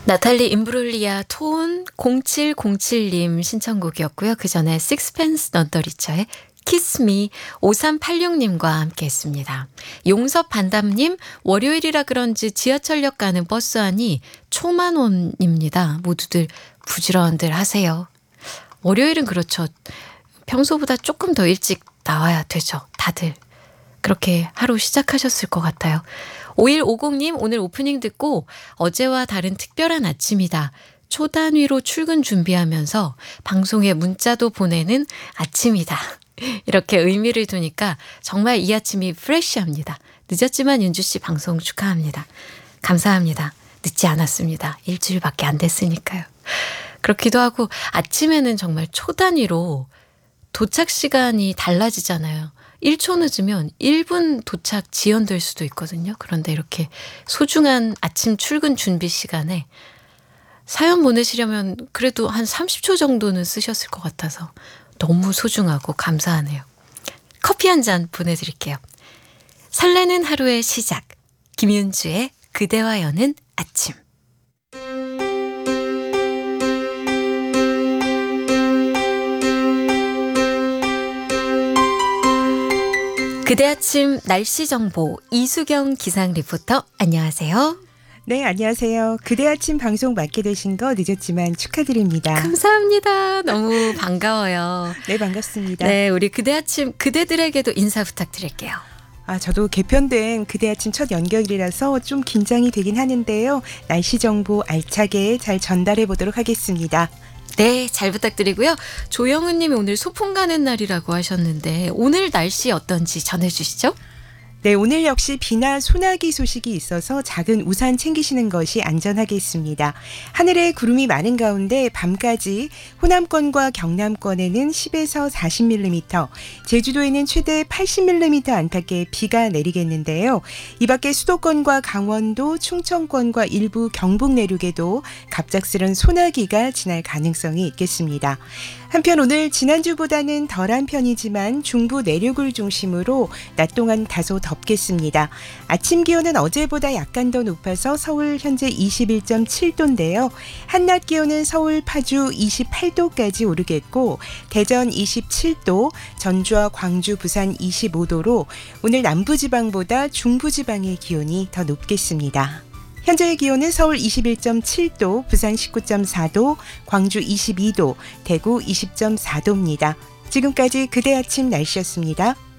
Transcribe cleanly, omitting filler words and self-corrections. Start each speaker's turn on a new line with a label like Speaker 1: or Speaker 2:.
Speaker 1: 나탈리 임브룰리아 톤 0707님 신청곡이었고요. 그 전에 식스펜스 넌더리처의 키스미 5386님과 함께 했습니다. 용섭 반담님, 월요일이라 그런지 지하철역 가는 버스 안이 초만원입니다. 모두들 부지런들 하세요. 월요일은 그렇죠. 평소보다 조금 더 일찍 나와야 되죠. 다들 그렇게 하루 시작하셨을 것 같아요. 5150님, 오늘 오프닝 듣고 어제와 다른 특별한 아침이다. 초단위로 출근 준비하면서 방송에 문자도 보내는 아침이다. 이렇게 의미를 두니까 정말 이 아침이 프레시합니다. 늦었지만 윤주 씨 방송 축하합니다. 감사합니다. 늦지 않았습니다. 일주일밖에 안 됐으니까요. 그렇기도 하고 아침에는 정말 초단위로 도착 시간이 달라지잖아요. 1초 늦으면 1분 도착 지연될 수도 있거든요. 그런데 이렇게 소중한 아침 출근 준비 시간에 사연 보내시려면 그래도 한 30초 정도는 쓰셨을 것 같아서 너무 소중하고 감사하네요. 커피 한 잔 보내드릴게요. 설레는 하루의 시작, 김윤주의 그대와 여는 아침. 그대 아침 날씨 정보 이수경 기상 리포터, 안녕하세요.
Speaker 2: 네, 안녕하세요. 그대 아침 방송 맡게 되신 거 늦었지만 축하드립니다.
Speaker 1: 감사합니다. 너무 반가워요.
Speaker 2: 네, 반갑습니다.
Speaker 1: 네, 우리 그대 아침 그대들에게도 인사 부탁드릴게요.
Speaker 2: 저도 개편된 그대 아침 첫 연결이라서 좀 긴장이 되긴 하는데요. 날씨 정보 알차게 잘 전달해 보도록 하겠습니다.
Speaker 1: 네, 잘 부탁드리고요. 조영은 님이 오늘 소풍 가는 날이라고 하셨는데 오늘 날씨 어떤지 전해주시죠.
Speaker 2: 네, 오늘 역시 비나 소나기 소식이 있어서 작은 우산 챙기시는 것이 안전하겠습니다. 하늘에 구름이 많은 가운데 밤까지 호남권과 경남권에는 10에서 40mm, 제주도에는 최대 80mm 안팎의 비가 내리겠는데요. 이 밖에 수도권과 강원도, 충청권과 일부 경북 내륙에도 갑작스런 소나기가 지날 가능성이 있겠습니다. 한편 오늘 지난주보다는 덜한 편이지만 중부 내륙을 중심으로 낮 동안 다소 덥겠습니다. 아침 기온은 어제보다 약간 더 높아서 서울 현재 21.7도인데요. 한낮 기온은 서울, 파주 28도까지 오르겠고 대전 27도, 전주와 광주, 부산 25도로 오늘 남부지방보다 중부지방의 기온이 더 높겠습니다. 현재의 기온은 서울 21.7도, 부산 19.4도, 광주 22도, 대구 20.4도입니다. 지금까지 그대 아침 날씨였습니다.